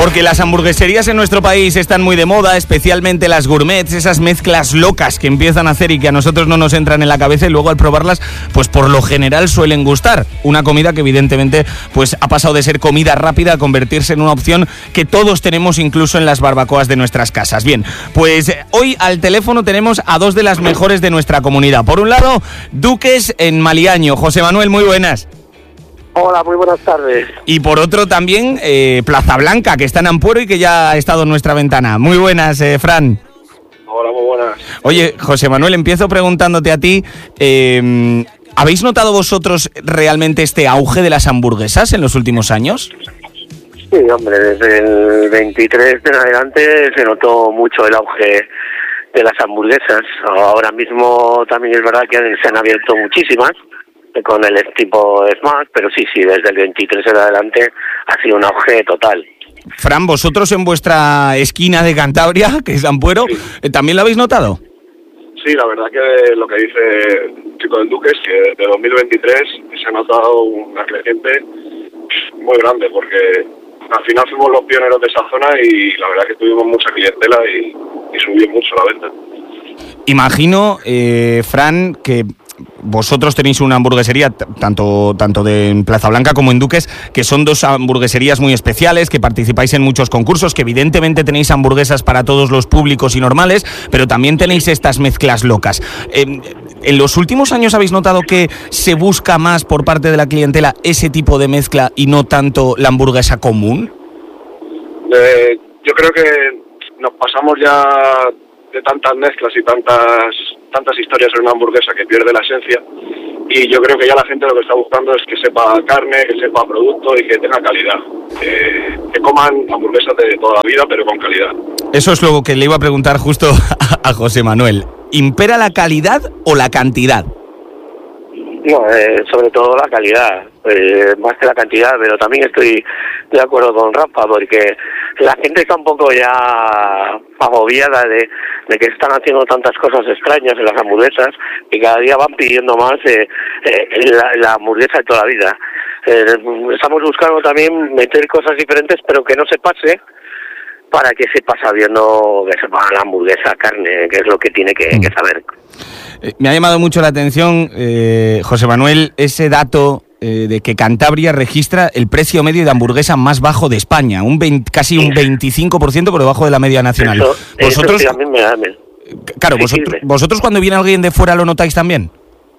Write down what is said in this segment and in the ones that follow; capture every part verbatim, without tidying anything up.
Porque las hamburgueserías en nuestro país están muy de moda, especialmente las gourmets, esas mezclas locas que empiezan a hacer y que a nosotros no nos entran en la cabeza y luego al probarlas, pues por lo general suelen gustar. Una comida que evidentemente pues ha pasado de ser comida rápida a convertirse en una opción que todos tenemos incluso en las barbacoas de nuestras casas. Bien, pues hoy al teléfono tenemos a dos de las mejores de nuestra comunidad. Por un lado, Duques en Maliaño. José Manuel, muy buenas. Hola, muy buenas tardes. Y por otro también, eh, Plaza Blanca, que está en Ampuero y que ya ha estado en nuestra ventana. Muy buenas, eh, Fran. Hola, muy buenas. Oye, José Manuel, empiezo preguntándote a ti, eh, ¿habéis notado vosotros realmente este auge de las hamburguesas en los últimos años? Sí, hombre, desde el veintitrés en adelante se notó mucho el auge de las hamburguesas. Ahora mismo también es verdad que se han abierto muchísimas con el tipo Smash, pero sí, sí, desde el veintitrés en adelante ha sido un auge total. Fran, vosotros en vuestra esquina de Cantabria, que es Ampuero, sí. ¿También lo habéis notado? Sí, la verdad que lo que dice el chico del Duques, que desde dos mil veintitrés se ha notado una creciente muy grande, porque al final fuimos los pioneros de esa zona y la verdad que tuvimos mucha clientela y, y subió mucho la venta. Imagino, eh, Fran, que vosotros tenéis una hamburguesería, t- tanto, tanto de en Plaza Blanca como en Duques, que son dos hamburgueserías muy especiales, que participáis en muchos concursos, que evidentemente tenéis hamburguesas para todos los públicos y normales, pero también tenéis estas mezclas locas. Eh, ¿En los últimos años habéis notado que se busca más por parte de la clientela ese tipo de mezcla y no tanto la hamburguesa común? Eh, yo creo que nos pasamos ya de tantas mezclas y tantas tantas historias en una hamburguesa que pierde la esencia, y yo creo que ya la gente lo que está buscando es que sepa carne, que sepa producto y que tenga calidad, eh, que coman hamburguesas de toda la vida pero con calidad. Eso es lo que le iba a preguntar justo a, a José Manuel. ¿Impera la calidad o la cantidad? No, eh, sobre todo la calidad, eh, más que la cantidad, pero también estoy de acuerdo con Rafa, porque la gente está un poco ya agobiada de, de que están haciendo tantas cosas extrañas en las hamburguesas y cada día van pidiendo más eh, eh, la, la hamburguesa de toda la vida. Eh, estamos buscando también meter cosas diferentes, pero que no se pase, para que sepa sabiendo que sepa la hamburguesa, carne, que es lo que tiene que, que saber. Eh, me ha llamado mucho la atención, eh, José Manuel, ese dato eh, de que Cantabria registra el precio medio de hamburguesa más bajo de España, un veinte, casi un veinticinco por ciento por debajo de la media nacional. Eso, vosotros, eso sí, a mí me da. Me... Claro, vosotros, vosotros cuando viene alguien de fuera lo notáis también.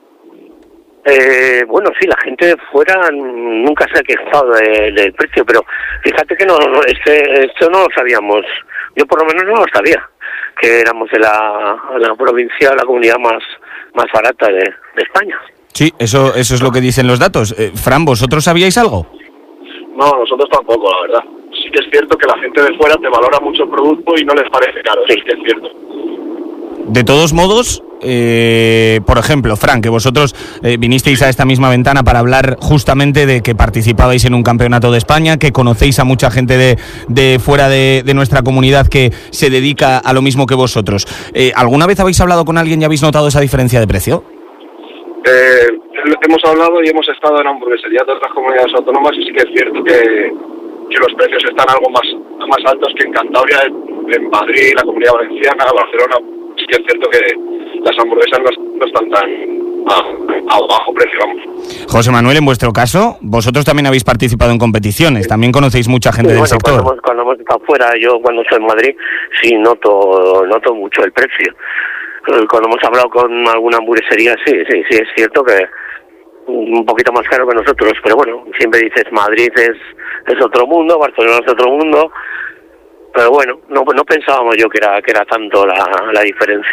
Eh, bueno, sí, la gente de fuera nunca se ha quejado de, del precio, pero fíjate que no, no este, esto no lo sabíamos. Yo por lo menos no lo sabía, que éramos de la, la provincia, la comunidad más más barata de, de España. Sí, eso eso es lo que dicen los datos. Eh, Fran, ¿vosotros sabíais algo? No, nosotros tampoco, la verdad. Sí que es cierto que la gente de fuera te valora mucho el producto y no les parece caro, sí, sí que es cierto. De todos modos, eh, por ejemplo, Fran, que vosotros eh, vinisteis a esta misma ventana para hablar justamente de que participabais en un campeonato de España, que conocéis a mucha gente de, de fuera de, de nuestra comunidad que se dedica a lo mismo que vosotros. Eh, ¿Alguna vez habéis hablado con alguien y habéis notado esa diferencia de precio? Eh, hemos hablado y hemos estado en hamburgueserías de otras comunidades autónomas y sí que es cierto que, que los precios están algo más, más altos que en Cantabria, en Madrid, la Comunidad Valenciana, Barcelona. Sí que es cierto que las hamburguesas no, no están tan a, a bajo precio, vamos. José Manuel, en vuestro caso, vosotros también habéis participado en competiciones, también conocéis mucha gente sí, del bueno, sector. Cuando hemos, cuando hemos estado fuera, yo cuando estoy en Madrid, sí noto noto mucho el precio. Cuando hemos hablado con alguna hamburguesería, sí, sí, sí, es cierto que un poquito más caro que nosotros, pero bueno, siempre dices Madrid es, es otro mundo, Barcelona es otro mundo. Pero bueno, no, no pensábamos yo que era que era tanto la, la diferencia.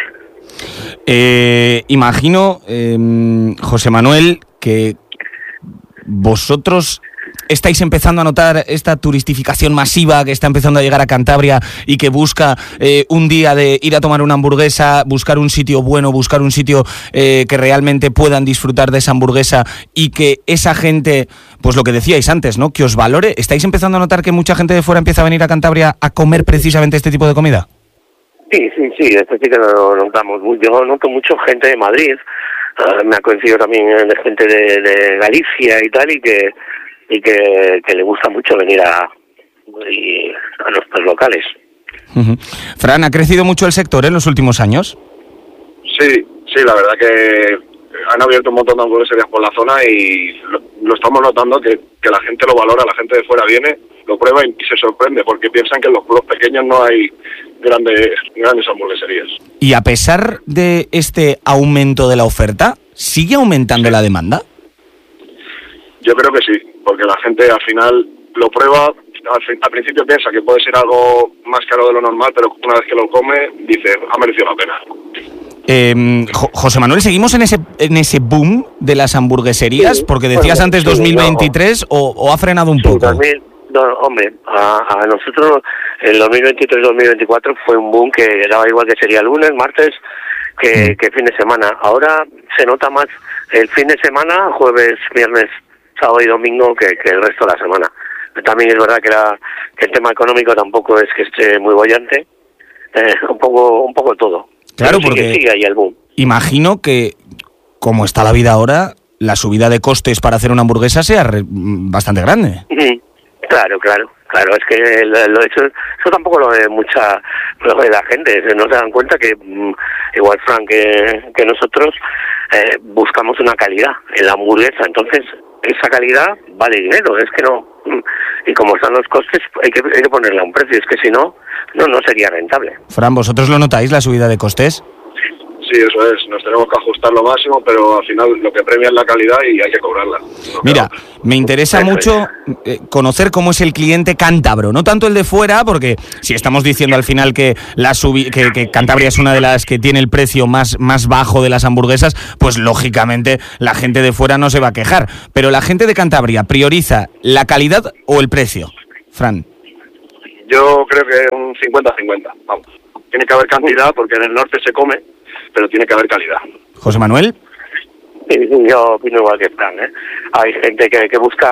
Eh, imagino, eh, José Manuel, que vosotros estáis empezando a notar esta turistificación masiva que está empezando a llegar a Cantabria y que busca eh, un día de ir a tomar una hamburguesa, buscar un sitio bueno, buscar un sitio eh, que realmente puedan disfrutar de esa hamburguesa y que esa gente, pues lo que decíais antes, ¿no?, que os valore. ¿Estáis empezando a notar que mucha gente de fuera empieza a venir a Cantabria a comer precisamente este tipo de comida? Sí, sí, sí, esto sí que lo notamos. Yo noto mucho gente de Madrid, uh, me ha coincidido también de gente de, de Galicia y tal, y que y que, que le gusta mucho venir a y a nuestros locales. Uh-huh. Fran, ¿ha crecido mucho el sector en los últimos años? Sí, sí, la verdad que han abierto un montón de hamburgueserías por la zona y lo, lo estamos notando que, que la gente lo valora, la gente de fuera viene, lo prueba y, y se sorprende porque piensan que en los pueblos pequeños no hay grandes, grandes hamburgueserías. Y a pesar de este aumento de la oferta, ¿sigue aumentando sí. la demanda? Yo creo que sí, porque la gente al final lo prueba, al, fin, al principio piensa que puede ser algo más caro de lo normal, pero una vez que lo come, dice, ha merecido la pena. Eh, jo- José Manuel, ¿seguimos en ese en ese boom de las hamburgueserías? Sí, porque decías bueno, antes sí, dos mil veintitrés no. o, o ha frenado un Sí, poco. dos mil, no, hombre, a, a nosotros el dos mil veintitrés dos mil veinticuatro fue un boom que daba igual que sería lunes, martes, que, Mm. que fin de semana. Ahora se nota más el fin de semana, jueves, viernes, sábado y domingo que, que el resto de la semana. También es verdad que, la, que el tema económico tampoco es que esté muy bollante, eh, un poco un poco todo. Claro, Pero sí porque que sigue ahí el boom. imagino que, como está la vida ahora, la subida de costes para hacer una hamburguesa sea re- bastante grande. Ujú. Claro, claro, claro, es que lo, lo hecho, eso tampoco lo ve mucha, lo ve la gente, no se dan cuenta que mm, igual Frank que, que nosotros eh, buscamos una calidad en la hamburguesa, entonces esa calidad vale dinero, es que no, y como están los costes hay que, hay que ponerle a un precio, es que si no, no, no sería rentable. Fran, ¿vosotros lo notáis, la subida de costes? Sí, eso es, nos tenemos que ajustar lo máximo, pero al final lo que premia es la calidad y hay que cobrarla. No Mira, queda. me interesa Eso mucho eh, conocer cómo es el cliente cántabro, no tanto el de fuera, porque si estamos diciendo al final que la subi- que, que Cantabria es una de las que tiene el precio más, más bajo de las hamburguesas, pues lógicamente la gente de fuera no se va a quejar. Pero la gente de Cantabria prioriza la calidad o el precio, Fran. Yo creo que un cincuenta cincuenta, vamos. Tiene que haber cantidad porque en el norte se come, pero tiene que haber calidad. José Manuel. Sí, yo opino igual que Fran, ¿eh? Hay gente que, que busca